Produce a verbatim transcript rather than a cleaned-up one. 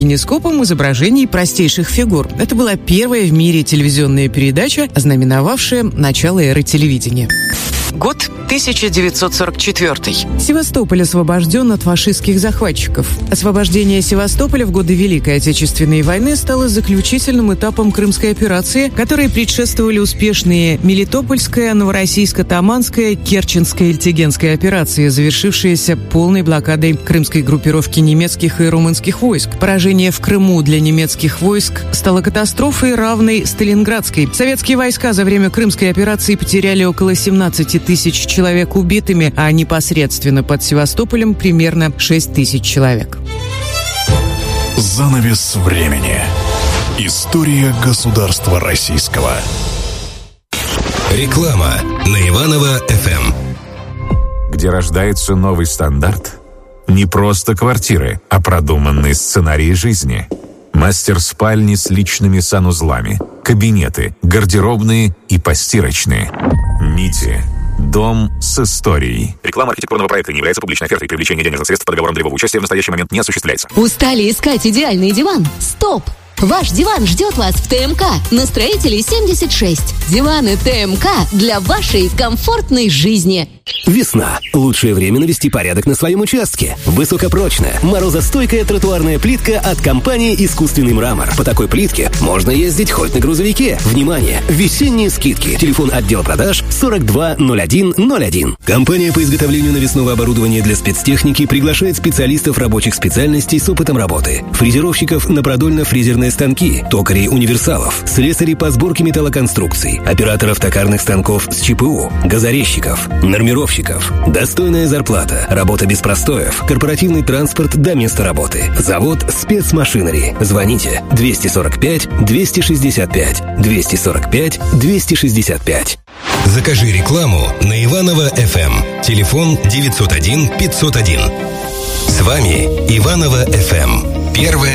кинескопом изображений простейших фигур. Это была первая в мире телевизионная передача, ознаменовавшая начало эры телевидения. Год тысяча девятьсот сорок четвёртый. Севастополь освобожден от фашистских захватчиков. Освобождение Севастополя в годы Великой Отечественной войны стало заключительным этапом Крымской операции, которой предшествовали успешные Мелитопольская, Новороссийско-Таманская, Керченская и Тегенская операции, завершившиеся полной блокадой крымской группировки немецких и румынских войск. Поражение в Крыму для немецких войск стало катастрофой, равной Сталинградской. Советские войска за время Крымской операции потеряли около семнадцати тысяч человек убитыми, а непосредственно под Севастополем примерно шесть тысяч человек. Занавес времени. История государства российского. Реклама на Иваново-эф эм. Где рождается новый стандарт? Не просто квартиры, а продуманные сценарии жизни. Мастер-спальни с личными санузлами, кабинеты, гардеробные и постирочные. Нити. Дом с историей. Реклама архитектурного проекта не является публичной офертой. Привлечение денежных средств по договорам долевого участия в настоящий момент не осуществляется. Устали искать идеальный диван? Стоп! Ваш диван ждет вас в ТМК на Строителей семьдесят шесть. Диваны ТМК для вашей комфортной жизни. Весна. Лучшее время навести порядок на своем участке. Высокопрочная, морозостойкая тротуарная плитка от компании «Искусственный мрамор». По такой плитке можно ездить хоть на грузовике. Внимание! Весенние скидки. Телефон отдела продаж сорок два ноль один ноль один. Компания по изготовлению навесного оборудования для спецтехники приглашает специалистов рабочих специальностей с опытом работы. Фрезеровщиков на продольно-фрезерные станки, токарей универсалов, слесарей по сборке металлоконструкций, операторов токарных станков с ЧПУ, газорезчиков, нормировщиков. Достойная зарплата, работа без простоев, корпоративный транспорт до места работы. Завод «Спецмашинери». Звоните двести сорок пять двести шестьдесят пять двести сорок пять двести шестьдесят пять. Закажи рекламу на Иваново-эф эм. Телефон девятьсот один пятьсот один. С вами Иваново-эф эм. Первая